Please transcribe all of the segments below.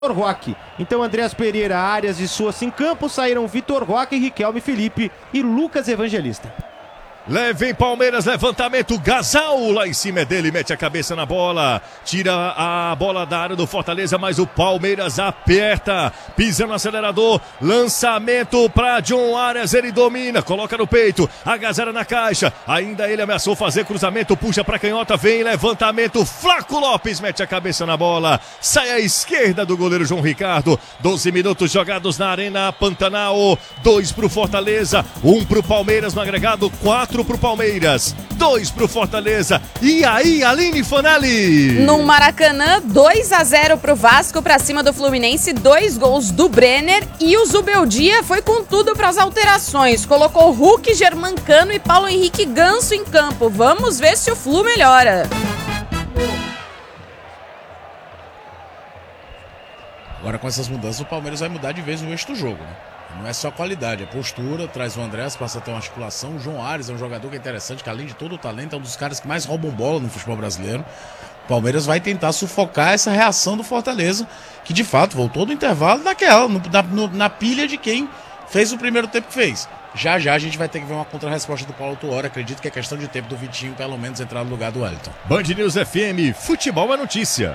Roque. Então Andreas Pereira, Arias e Sousa em campo, saíram Vitor Roque, Riquelme Felipe e Lucas Evangelista. Levem Palmeiras, levantamento, Gasal lá em cima é dele, mete a cabeça na bola, tira a bola da área do Fortaleza, mas o Palmeiras aperta, pisa no acelerador, lançamento para John Arias, ele domina, coloca no peito, agasalha na caixa, ainda ele ameaçou fazer cruzamento, puxa para canhota, vem levantamento, Flaco Lopes mete a cabeça na bola, sai à esquerda do goleiro João Ricardo, 12 minutos jogados na Arena Pantanal, 2 pro Fortaleza, 1 pro Palmeiras no agregado, 4 pro Palmeiras, 2 pro Fortaleza. E aí, Aline Fanelli? No Maracanã, 2-0 pro Vasco pra cima do Fluminense, 2 gols do Brenner e o Zubeldia foi com tudo pras alterações. Colocou Hulk, Germancano e Paulo Henrique Ganso em campo. Vamos ver se o Flu melhora. Agora com essas mudanças o Palmeiras vai mudar de vez no eixo do jogo, né? Não é só qualidade, é postura, traz o Andrés, passa a ter uma articulação. O João Arias é um jogador que é interessante, que além de todo o talento, é um dos caras que mais roubam bola no futebol brasileiro. O Palmeiras vai tentar sufocar essa reação do Fortaleza, que de fato voltou do intervalo na pilha de quem fez o primeiro tempo que fez. Já a gente vai ter que ver uma contra-resposta do Paulo Tuori. Acredito que é questão de tempo do Vitinho pelo menos entrar no lugar do Wellington. Band News FM, futebol é notícia.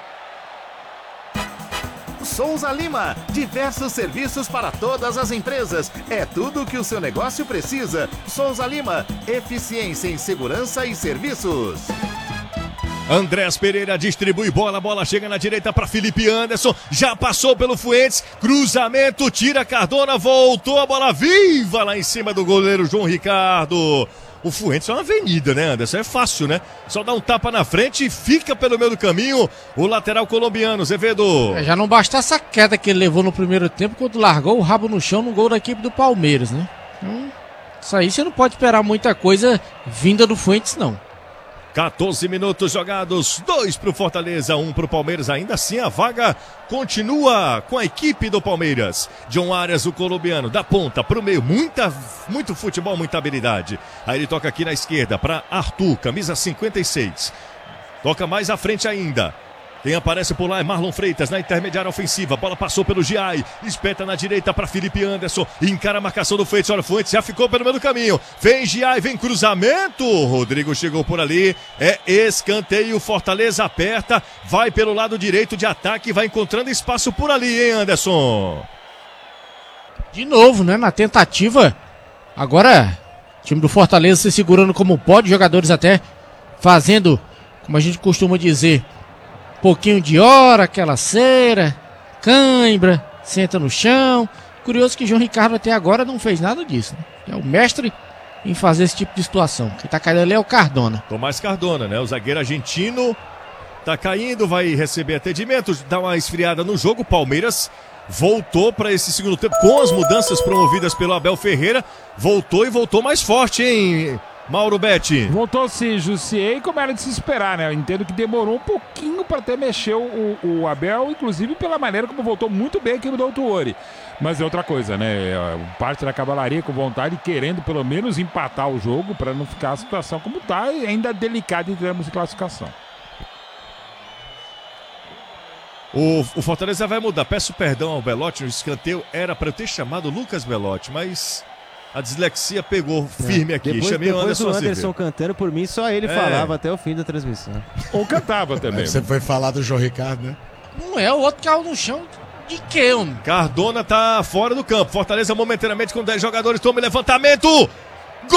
Souza Lima, diversos serviços para todas as empresas. É tudo o que o seu negócio precisa. Souza Lima, eficiência em segurança e serviços. Andreas Pereira distribui bola, a bola chega na direita para Felipe Anderson, já passou pelo Fuentes, cruzamento, tira Cardona, voltou a bola viva lá em cima do goleiro João Ricardo. O Fuentes é uma avenida, né, Anderson? É fácil, né? Só dá um tapa na frente e fica pelo meio do caminho o lateral colombiano, Zevedo. Já não basta essa queda que ele levou no primeiro tempo quando largou o rabo no chão no gol da equipe do Palmeiras, né? Então, isso aí você não pode esperar muita coisa vinda do Fuentes, não. 14 minutos jogados, 2 pro Fortaleza, 1 pro Palmeiras. Ainda assim a vaga continua com a equipe do Palmeiras. John Arias, o colombiano, da ponta pro meio, muito futebol, muita habilidade. Aí ele toca aqui na esquerda para Arthur, camisa 56. Toca mais à frente ainda. Quem aparece por lá é Marlon Freitas na intermediária ofensiva. Bola passou pelo Giai. Espeta na direita para Felipe Anderson. Encara a marcação do Fuentes. Olha, o Fuentes já ficou pelo meio do caminho. Vem Giai, vem cruzamento. Rodrigo chegou por ali. É escanteio. Fortaleza aperta. Vai pelo lado direito de ataque. Vai encontrando espaço por ali, hein, Anderson? De novo, né? Na tentativa. Agora, o time do Fortaleza se segurando como pode. Jogadores até fazendo, como a gente costuma dizer, pouquinho de hora, aquela cera, cãibra, senta no chão. Curioso que João Ricardo até agora não fez nada disso, né? É o mestre em fazer esse tipo de situação. Quem tá caindo ali é o Cardona. Tomás Cardona, né? O zagueiro argentino tá caindo, vai receber atendimento, dá uma esfriada no jogo. Palmeiras voltou para esse segundo tempo com as mudanças promovidas pelo Abel Ferreira. Voltou e voltou mais forte, hein, Mauro Betti? Voltou sim, Jussier, e como era de se esperar, né? Eu entendo que demorou um pouquinho para até mexer o Abel, inclusive pela maneira como voltou muito bem aqui no Doutor. Mas é outra coisa, né? Parte da cavalaria com vontade, querendo pelo menos empatar o jogo para não ficar a situação como tá e ainda delicada em termos de classificação. O Fortaleza vai mudar. Peço perdão ao Belotti, no escanteio era para eu ter chamado Lucas Belotti, mas a dislexia pegou firme aqui. Chamei o Anderson cantando, por mim só ele falava até o fim da transmissão. Ou cantava também. Você foi falar do João Ricardo, né? Não é, o outro caiu no chão de quê, homem? Cardona tá fora do campo. Fortaleza momentaneamente com 10 jogadores. Toma o levantamento. Gol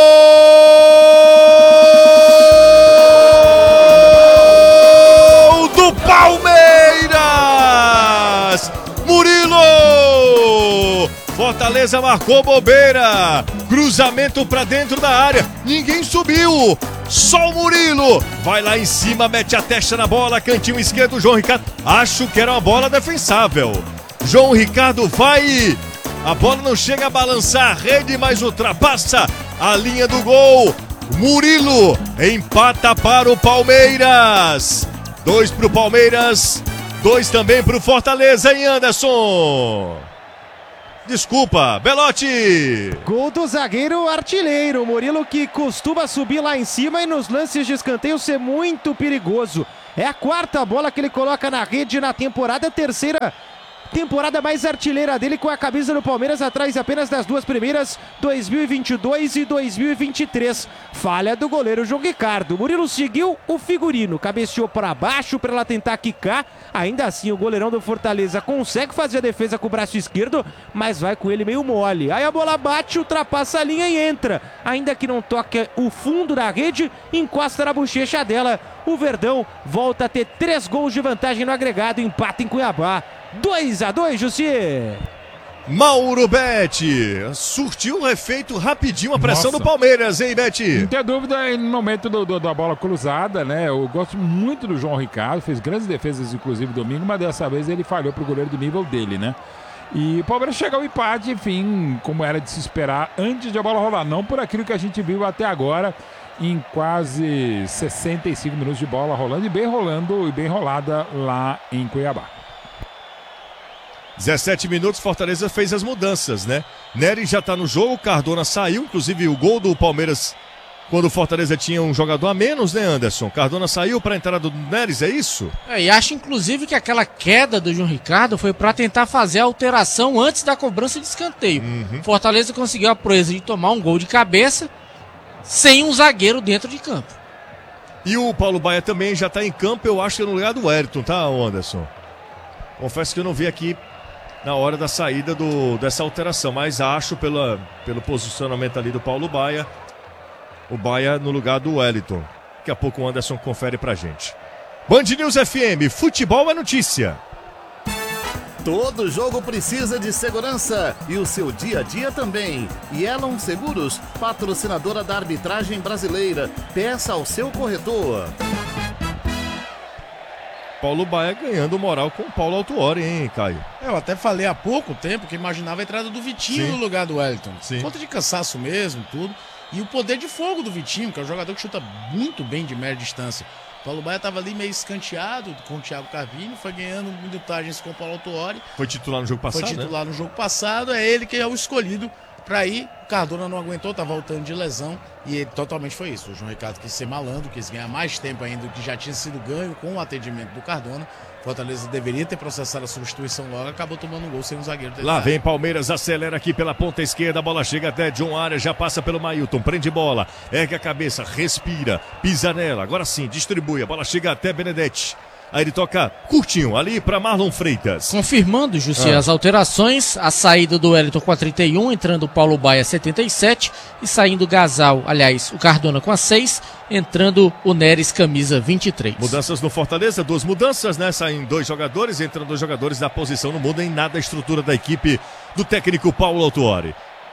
do Palmeiras! Murilo! Fortaleza marcou bobeira. Cruzamento pra dentro da área. Ninguém subiu. Só o Murilo. Vai lá em cima, mete a testa na bola. Cantinho esquerdo, João Ricardo. Acho que era uma bola defensável. João Ricardo vai. A bola não chega a balançar a rede, mas ultrapassa a linha do gol. Murilo empata para o Palmeiras. 2 pro Palmeiras. 2 também pro Fortaleza, hein, Anderson? Desculpa, Belotti. Gol do zagueiro artilheiro, Murilo, que costuma subir lá em cima e nos lances de escanteio ser muito perigoso. É a 4ª bola que ele coloca na rede na temporada, a 3ª temporada mais artilheira dele com a camisa do Palmeiras, atrás apenas das 2 primeiras, 2022 e 2023. Falha do goleiro João Ricardo. Murilo seguiu o figurino, cabeceou para baixo para ela tentar quicar. Ainda assim o goleirão do Fortaleza consegue fazer a defesa com o braço esquerdo, mas vai com ele meio mole. Aí a bola bate, ultrapassa a linha e entra. Ainda que não toque o fundo da rede, encosta na bochecha dela. O Verdão volta a ter 3 gols de vantagem no agregado, empata em Cuiabá. 2-2, Jussier. Mauro Betti surtiu um efeito rapidinho a pressão do Palmeiras, hein, Betti? Não tem dúvida no momento da bola cruzada, né? Eu gosto muito do João Ricardo, fez grandes defesas, inclusive domingo, mas dessa vez ele falhou pro goleiro do nível dele, né? E o Palmeiras chega ao empate, enfim, como era de se esperar, antes de a bola rolar, não por aquilo que a gente viu até agora, em quase 65 minutos de bola rolando e bem rolada lá em Cuiabá. 17 minutos, Fortaleza fez as mudanças, né? Nery já tá no jogo, Cardona saiu, inclusive o gol do Palmeiras, quando o Fortaleza tinha um jogador a menos, né, Anderson? Cardona saiu para a entrada do Neres, é isso? E acho inclusive que aquela queda do João Ricardo foi para tentar fazer a alteração antes da cobrança de escanteio. Fortaleza conseguiu a proeza de tomar um gol de cabeça sem um zagueiro dentro de campo. E o Paulo Baia também já tá em campo, eu acho que é no lugar do Wellington, tá, Anderson? Confesso que eu não vi aqui na hora da saída dessa alteração, mas acho pelo posicionamento ali do Paulo Baia, o Baia no lugar do Wellington. Daqui a pouco o Anderson confere pra gente. Band News FM, futebol é notícia. Todo jogo precisa de segurança e o seu dia a dia também. Yellow Seguros, patrocinadora da arbitragem brasileira. Peça ao seu corretor. Paulo Baia ganhando moral com o Paulo Autuori, hein, Caio? Eu até falei há pouco tempo que imaginava a entrada do Vitinho no lugar do Wellington. Falta de cansaço mesmo, tudo. E o poder de fogo do Vitinho, que é um jogador que chuta muito bem de média distância. O Paulo Baia estava ali meio escanteado com o Thiago Carpini, foi ganhando minutagens com o Paulo Autuori. Foi titular no jogo passado, Foi titular no jogo passado, é ele que é o escolhido para ir. O Cardona não aguentou, tá voltando de lesão e ele, totalmente foi isso. O João Ricardo quis ser malandro, quis ganhar mais tempo ainda do que já tinha sido ganho com o atendimento do Cardona. Fortaleza deveria ter processado a substituição logo, acabou tomando um gol sem um zagueiro. Lá vem Palmeiras, acelera aqui pela ponta esquerda, a bola chega até John Arias, já passa pelo Mailton, prende bola, ergue a cabeça, respira, pisa nela, agora sim, distribui, a bola chega até Benedetti. Aí ele toca curtinho ali para Marlon Freitas. Confirmando, Jussi, as alterações, a saída do Wellington com a 31, entrando o Paulo Baia 77 e saindo o Gasal, aliás, o Cardona com a 6, entrando o Neres camisa 23. Mudanças no Fortaleza, 2 mudanças, né? Saem 2 jogadores, entram 2 jogadores da posição, não muda em nada a estrutura da equipe do técnico Paulo Autuori.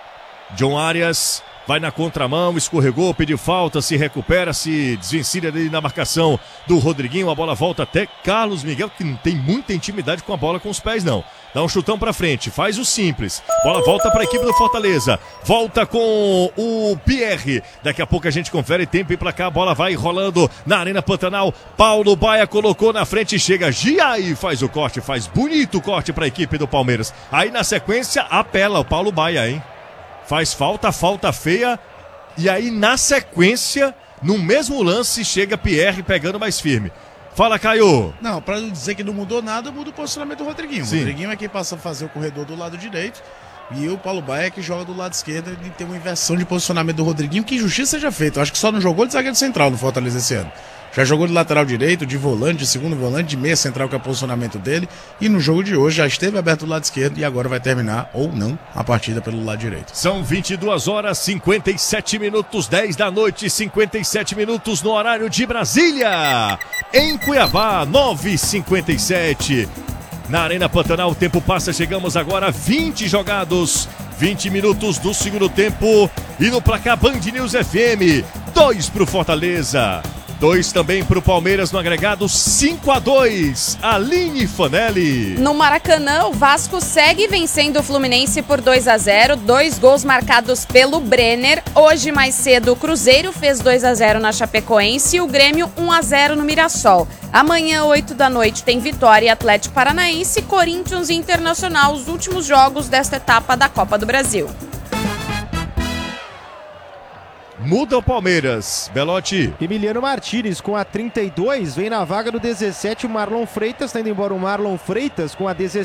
John Arias vai na contramão, escorregou, pediu falta, se recupera, se desvencilha ali na marcação do Rodriguinho. A bola volta até Carlos Miguel, que não tem muita intimidade com a bola com os pés, não. Dá um chutão pra frente, faz o simples. Bola volta pra equipe do Fortaleza. Volta com o Pierre. Daqui a pouco a gente confere tempo e placar. A bola vai rolando na Arena Pantanal. Paulo Baia colocou na frente, chega Giai, faz o corte, faz bonito o corte pra equipe do Palmeiras. Aí na sequência, apela o Paulo Baia, hein? Faz falta feia, e aí na sequência, no mesmo lance, chega Pierre pegando mais firme. Fala, Caio. Não, pra não dizer que não mudou nada, muda o posicionamento do Rodriguinho. O Rodriguinho é quem passa a fazer o corredor do lado direito, e o Paulo Baia é que joga do lado esquerdo, e tem uma inversão de posicionamento do Rodriguinho, que injustiça seja feita. Eu acho que só não jogou de zagueiro central no Fortaleza esse ano. Já jogou de lateral direito, de volante, de segundo volante, de meia central, que é o posicionamento dele. E no jogo de hoje já esteve aberto do lado esquerdo e agora vai terminar, ou não, a partida pelo lado direito. São 22 horas, 57 minutos, 10 da noite, 57 minutos no horário de Brasília. Em Cuiabá, 9h57. Na Arena Pantanal, o tempo passa, chegamos agora a 20 jogados. 20 minutos do segundo tempo. E no placar Band News FM, 2 pro Fortaleza. 2 também para o Palmeiras no agregado, 5-2. Aline Fanelli. No Maracanã, o Vasco segue vencendo o Fluminense por 2-0. 2 gols marcados pelo Brenner. Hoje, mais cedo, o Cruzeiro fez 2-0 na Chapecoense e o Grêmio 1-0 no Mirassol. Amanhã, 8 da noite, tem Vitória e Atlético Paranaense, Corinthians e Internacional, os últimos jogos desta etapa da Copa do Brasil. muda o Palmeiras. Belotti. Emiliano Martínez com a 32, vem na vaga do 17 o Marlon Freitas, tá indo embora o Marlon Freitas com a 17.